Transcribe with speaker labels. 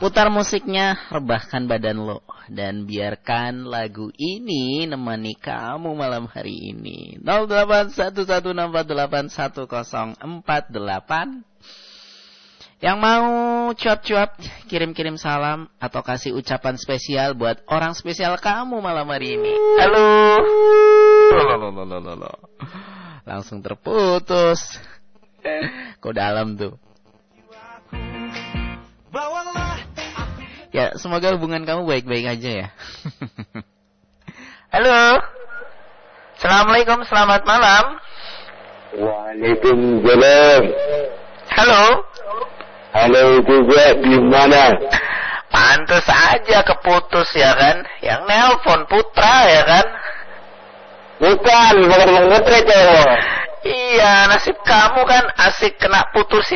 Speaker 1: Putar musiknya, rebahkan badan lo, dan biarkan lagu ini nemani kamu malam hari ini. 081164810048. Yang mau cuap-cuap, kirim-kirim salam atau kasih ucapan spesial buat orang spesial kamu malam hari ini. Halo. Langsung terputus. Kok dalam tuh. Ya, semoga hubungan kamu baik-baik aja ya. Halo. Assalamualaikum, selamat malam.
Speaker 2: Waalaikumsalam.
Speaker 1: Halo.
Speaker 2: Halo juga, di mana?
Speaker 1: Pantes aja keputus ya kan. Yang nelpon Putra ya kan.
Speaker 2: Bukan Putra cewek.
Speaker 1: Iya, nasib kamu kan asik kena putus